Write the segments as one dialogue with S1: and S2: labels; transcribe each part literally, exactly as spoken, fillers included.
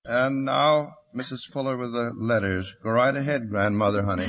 S1: And now, Missus Fuller with the letters. Go right ahead, grandmother, honey.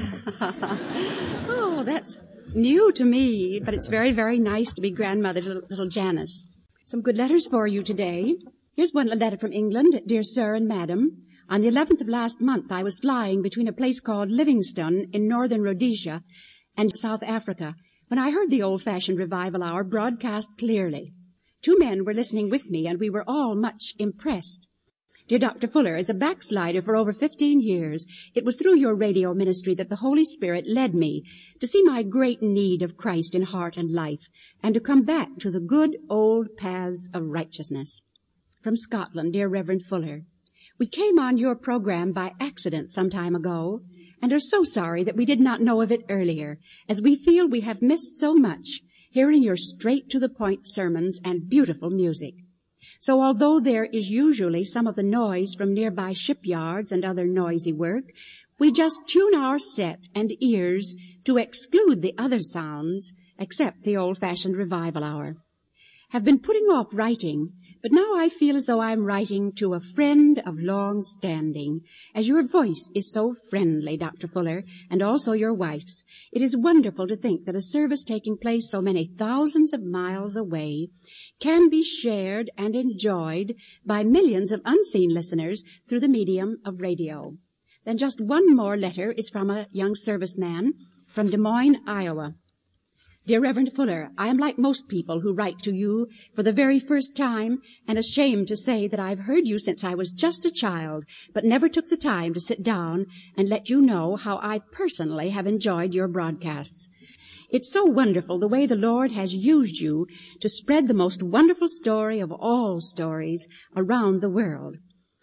S2: Oh, that's new to me, but it's very, very nice to be grandmother to little Janice. Some good letters for you today. Here's one letter from England. Dear Sir and Madam, on the eleventh of last month, I was flying between a place called Livingstone in northern Rhodesia and South Africa when I heard the old-fashioned revival hour broadcast clearly. Two men were listening with me, and we were all much impressed. Dear Doctor Fuller, as a backslider for over fifteen years, it was through your radio ministry that the Holy Spirit led me to see my great need of Christ in heart and life, and to come back to the good old paths of righteousness. From Scotland, dear Reverend Fuller, we came on your program by accident some time ago, and are so sorry that we did not know of it earlier, as we feel we have missed so much, hearing your straight-to-the-point sermons and beautiful music. So although there is usually some of the noise from nearby shipyards and other noisy work, we just tune our set and ears to exclude the other sounds, except the old-fashioned revival hour. Have been putting off writing, but now I feel as though I am writing to a friend of long standing, as your voice is so friendly, Doctor Fuller, and also your wife's. It is wonderful to think that a service taking place so many thousands of miles away can be shared and enjoyed by millions of unseen listeners through the medium of radio. Then just one more letter is from a young serviceman from Des Moines, Iowa. Dear Reverend Fuller, I am like most people who write to you for the very first time and ashamed to say that I've heard you since I was just a child, but never took the time to sit down and let you know how I personally have enjoyed your broadcasts. It's so wonderful the way the Lord has used you to spread the most wonderful story of all stories around the world.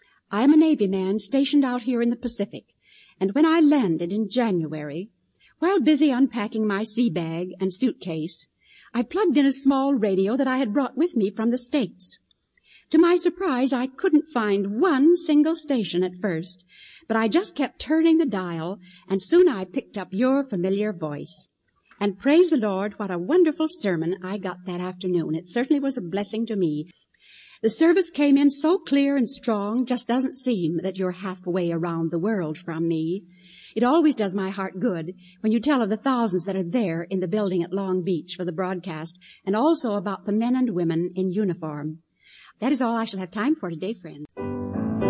S2: I am a Navy man stationed out here in the Pacific, and when I landed in January, while busy unpacking my sea bag and suitcase, I plugged in a small radio that I had brought with me from the States. To my surprise, I couldn't find one single station at first, but I just kept turning the dial, and soon I picked up your familiar voice. And praise the Lord, what a wonderful sermon I got that afternoon. It certainly was a blessing to me. The service came in so clear and strong, just doesn't seem that you're halfway around the world from me. It always does my heart good when you tell of the thousands that are there in the building at Long Beach for the broadcast, and also about the men and women in uniform. That is all I shall have time for today, friends.